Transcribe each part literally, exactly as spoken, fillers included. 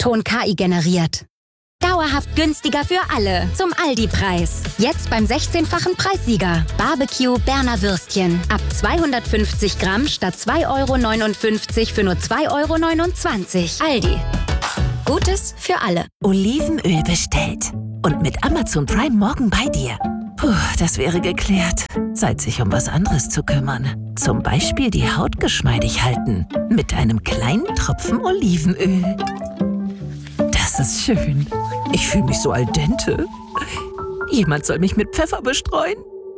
Ton K I generiert. Dauerhaft günstiger für alle. Zum Aldi-Preis. Jetzt beim sechzehnfachen Preissieger. Barbecue Berner Würstchen. Ab zweihundertfünfzig Gramm statt zwei Euro neunundfünfzig für nur zwei Euro neunundzwanzig. Aldi. Gutes für alle. Olivenöl bestellt. Und mit Amazon Prime morgen bei dir. Puh, das wäre geklärt. Zeit, sich um was anderes zu kümmern. Zum Beispiel die Haut geschmeidig halten. Mit einem kleinen Tropfen Olivenöl. Das ist schön. Ich fühle mich so al dente. Jemand soll mich mit Pfeffer bestreuen.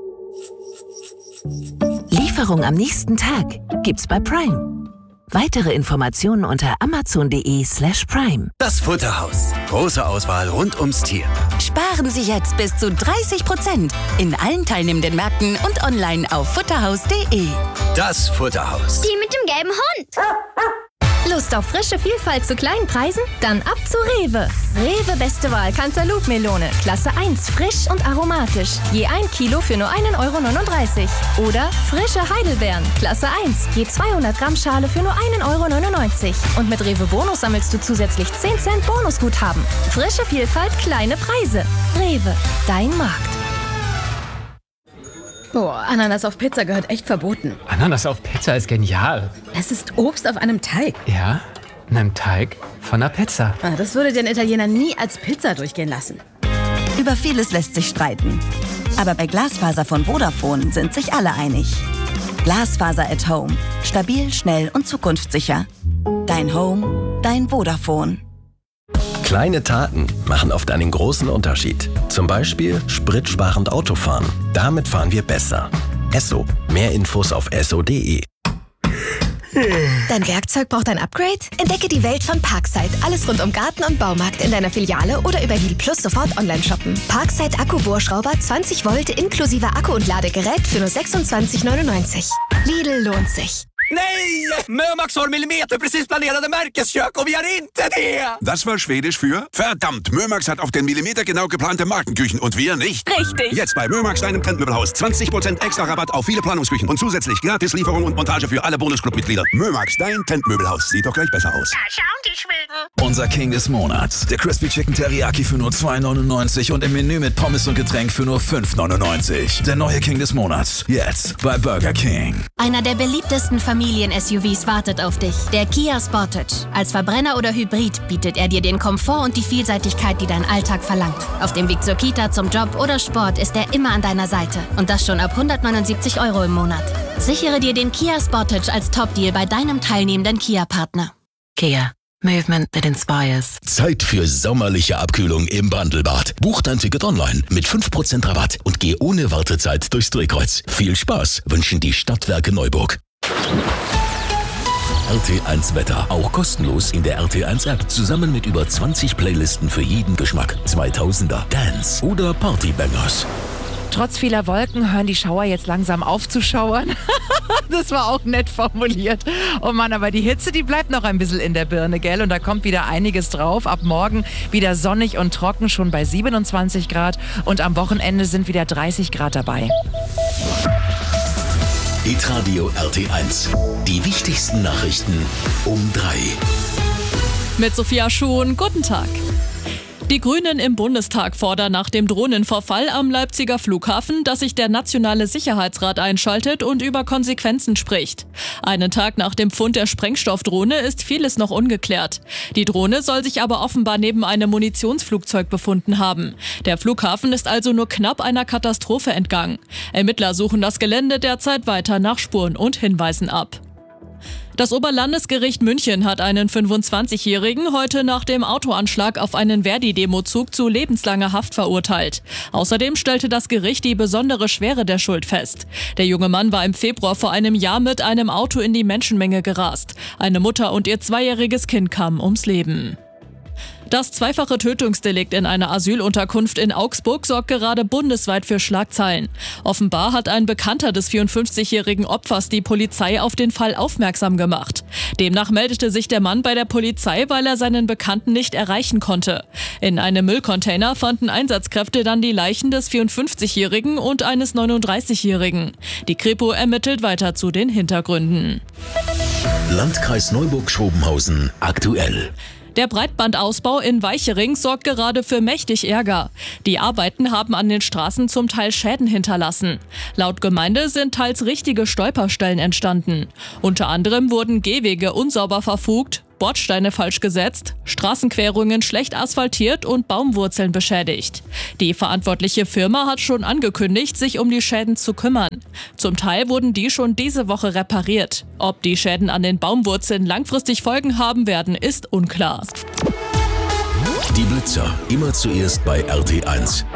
Lieferung am nächsten Tag gibt's bei Prime. Weitere Informationen unter amazon.de slash prime. Das Futterhaus. Große Auswahl rund ums Tier. Sparen Sie jetzt bis zu dreißig Prozent in allen teilnehmenden Märkten und online auf futterhaus punkt de. Das Futterhaus. Die mit dem gelben Hund. Lust auf frische Vielfalt zu kleinen Preisen? Dann ab zu Rewe. Rewe Beste Wahl Cantaloupe-Melone. Klasse eins, frisch und aromatisch. Je ein Kilo für nur ein Euro neununddreißig. Oder frische Heidelbeeren. Klasse eins. Je zweihundert Gramm Schale für nur ein Euro neunundneunzig. Und mit Rewe Bonus sammelst du zusätzlich zehn Cent Bonusguthaben. Frische Vielfalt, kleine Preise. Rewe, dein Markt. Boah, Ananas auf Pizza gehört echt verboten. Ananas auf Pizza ist genial. Es ist Obst auf einem Teig. Ja, einem Teig von einer Pizza. Ah, das würde den Italiener nie als Pizza durchgehen lassen. Über vieles lässt sich streiten. Aber bei Glasfaser von Vodafone sind sich alle einig. Glasfaser at Home. Stabil, schnell und zukunftssicher. Dein Home, dein Vodafone. Kleine Taten machen oft einen großen Unterschied. Zum Beispiel spritsparend Autofahren. Damit fahren wir besser. Esso. Mehr Infos auf esso punkt de. Dein Werkzeug braucht ein Upgrade? Entdecke die Welt von Parkside. Alles rund um Garten und Baumarkt in deiner Filiale oder über Lidl Plus sofort online shoppen. Parkside Akkubohrschrauber zwanzig Volt inklusive Akku und Ladegerät für nur sechsundzwanzig neunundneunzig. Lidl lohnt sich. Nej! Mömax har millimeter precis planerade Märkeskök och vi har inte det! Das war Schwedisch für verdammt, Mömax hat auf den Millimeter genau geplante Markenküchen und wir nicht. Richtig. Jetzt bei Mömax, deinem Trendmöbelhaus. zwanzig Prozent extra Rabatt auf viele Planungsküchen und zusätzlich Gratislieferung und Montage für alle Bonusclub-Mitglieder. Mömax, dein Trendmöbelhaus. Sieht doch gleich besser aus. Da schauen die Schweden. Unser King des Monats. Der Crispy Chicken Teriyaki für nur zwei neunundneunzig und im Menü mit Pommes und Getränk für nur fünf neunundneunzig. Der neue King des Monats. Jetzt bei Burger King. Einer der beliebtesten Familien-S U Vs wartet auf dich. Der Kia Sportage. Als Verbrenner oder Hybrid bietet er dir den Komfort und die Vielseitigkeit, die dein Alltag verlangt. Auf dem Weg zur Kita, zum Job oder Sport ist er immer an deiner Seite. Und das schon ab hundertneunundsiebzig Euro im Monat. Sichere dir den Kia Sportage als Top-Deal bei deinem teilnehmenden Kia-Partner. Kia. Movement that inspires. Zeit für sommerliche Abkühlung im Bandelbad. Buch dein Ticket online mit fünf Prozent Rabatt und geh ohne Wartezeit durchs Drehkreuz. Viel Spaß wünschen die Stadtwerke Neuburg. R T eins Wetter, auch kostenlos in der R T eins App, zusammen mit über zwanzig Playlisten für jeden Geschmack. zweitausender, Dance oder Partybangers. Trotz vieler Wolken hören die Schauer jetzt langsam auf zu schauern. Das war auch nett formuliert. Oh Mann, aber die Hitze, die bleibt noch ein bisschen in der Birne, gell? Und da kommt wieder einiges drauf. Ab morgen wieder sonnig und trocken, schon bei siebenundzwanzig Grad. Und am Wochenende sind wieder dreißig Grad dabei. Hitradio R T eins. Die wichtigsten Nachrichten um drei. Mit Sophia Schuhn, guten Tag. Die Grünen im Bundestag fordern nach dem Drohnenvorfall am Leipziger Flughafen, dass sich der Nationale Sicherheitsrat einschaltet und über Konsequenzen spricht. Einen Tag nach dem Fund der Sprengstoffdrohne ist vieles noch ungeklärt. Die Drohne soll sich aber offenbar neben einem Munitionsflugzeug befunden haben. Der Flughafen ist also nur knapp einer Katastrophe entgangen. Ermittler suchen das Gelände derzeit weiter nach Spuren und Hinweisen ab. Das Oberlandesgericht München hat einen fünfundzwanzigjährigen heute nach dem Autoanschlag auf einen Verdi-Demozug zu lebenslanger Haft verurteilt. Außerdem stellte das Gericht die besondere Schwere der Schuld fest. Der junge Mann war im Februar vor einem Jahr mit einem Auto in die Menschenmenge gerast. Eine Mutter und ihr zweijähriges Kind kamen ums Leben. Das zweifache Tötungsdelikt in einer Asylunterkunft in Augsburg sorgt gerade bundesweit für Schlagzeilen. Offenbar hat ein Bekannter des vierundfünfzigjährigen Opfers die Polizei auf den Fall aufmerksam gemacht. Demnach meldete sich der Mann bei der Polizei, weil er seinen Bekannten nicht erreichen konnte. In einem Müllcontainer fanden Einsatzkräfte dann die Leichen des vierundfünfzigjährigen und eines neununddreißigjährigen. Die Kripo ermittelt weiter zu den Hintergründen. Landkreis Neuburg-Schrobenhausen aktuell. Der Breitbandausbau in Weichering sorgt gerade für mächtig Ärger. Die Arbeiten haben an den Straßen zum Teil Schäden hinterlassen. Laut Gemeinde sind teils richtige Stolperstellen entstanden. Unter anderem wurden Gehwege unsauber verfugt, Bordsteine falsch gesetzt, Straßenquerungen schlecht asphaltiert und Baumwurzeln beschädigt. Die verantwortliche Firma hat schon angekündigt, sich um die Schäden zu kümmern. Zum Teil wurden die schon diese Woche repariert. Ob die Schäden an den Baumwurzeln langfristig Folgen haben werden, ist unklar. Die Blitzer, immer zuerst bei R T eins.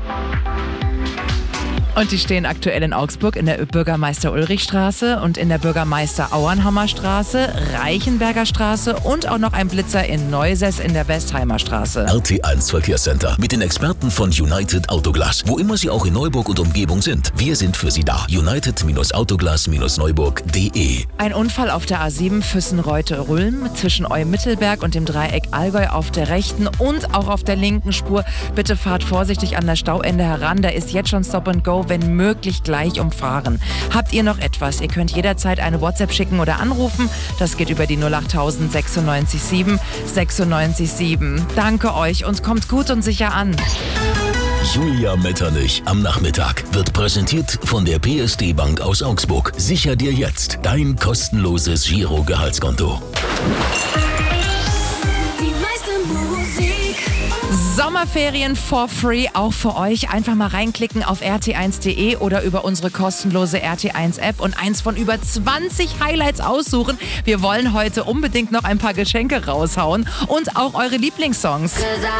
Und die stehen aktuell in Augsburg in der Bürgermeister-Ulrich-Straße und in der Bürgermeister-Auernhammer-Straße, Reichenberger Straße und auch noch ein Blitzer in Neusäß in der Westheimer Straße. R T eins Verkehrscenter mit den Experten von United Autoglas. Wo immer Sie auch in Neuburg und Umgebung sind, wir sind für Sie da. United Autoglas Neuburg punkt de. Ein Unfall auf der A sieben Füssen-Reute-Rülm zwischen Eumittelberg und dem Dreieck Allgäu auf der rechten und auch auf der linken Spur. Bitte fahrt vorsichtig an das Stauende heran. Da ist jetzt schon Stop and Go, wenn möglich gleich umfahren. Habt ihr noch etwas? Ihr könnt jederzeit eine WhatsApp schicken oder anrufen. Das geht über die null acht tausend sechsundneunzig sieben sechsundneunzig sieben. Danke euch und kommt gut und sicher an. Julia Metternich am Nachmittag wird präsentiert von der P S D Bank aus Augsburg. Sicher dir jetzt dein kostenloses Giro-Gehaltskonto. Sommerferien for free, auch für euch. Einfach mal reinklicken auf r t eins punkt de oder über unsere kostenlose R T eins App und eins von über zwanzig Highlights aussuchen. Wir wollen heute unbedingt noch ein paar Geschenke raushauen und auch eure Lieblingssongs.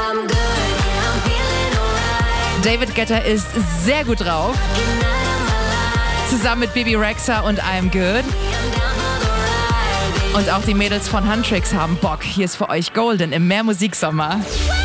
David Guetta ist sehr gut drauf. Zusammen mit Bibi Rexha und I'm Good. Und auch die Mädels von Huntrix haben Bock. Hier ist für euch Golden im Mehrmusiksommer.